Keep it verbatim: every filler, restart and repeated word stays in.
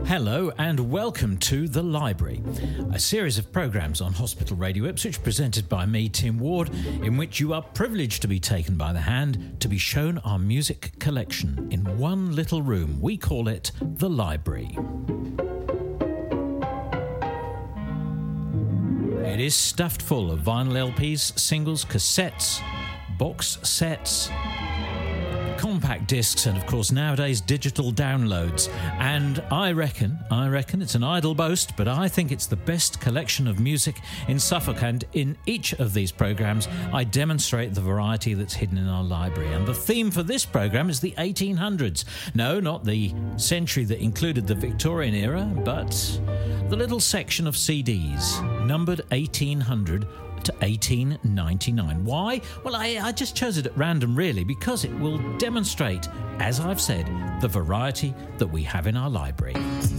Hello and welcome to The Library, a series of programmes on Hospital Radio Ipswich presented by me, Tim Ward, in which you are privileged to be taken by the hand to be shown our music collection in one little room. We call it The Library. It is stuffed full of vinyl L Ps, singles, cassettes, box sets, compact discs, and of course nowadays digital downloads. And I reckon, I reckon it's an idle boast, but I think it's the best collection of music in Suffolk. And in each of these programmes, I demonstrate the variety that's hidden in our library. And the theme for this programme is the eighteen hundreds. No, not the century that included the Victorian era, but the little section of C Ds numbered eighteen hundred to eighteen ninety-nine. Why? Well, I, I just chose it at random, really, because it will demonstrate, as I've said, the variety that we have in our library.